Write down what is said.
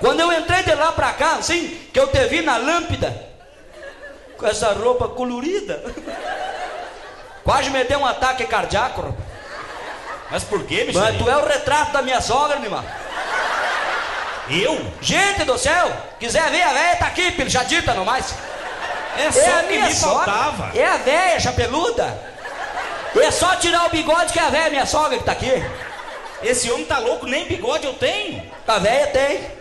Quando eu entrei de lá pra cá, assim, que eu te vi na lâmpada, com essa roupa colorida, quase me deu um ataque cardíaco, rapaz. Mas por quê, bicho? Mas tu é o retrato da minha sogra, animal. Eu? Gente do céu, quiser ver a véia, tá aqui, pilchadita, não mais. É só É a que minha me sogra. faltava. É a véia chapeluda. É só tirar o bigode que é a véia minha sogra que tá aqui. Esse homem tá louco, nem bigode eu tenho. A véia tem.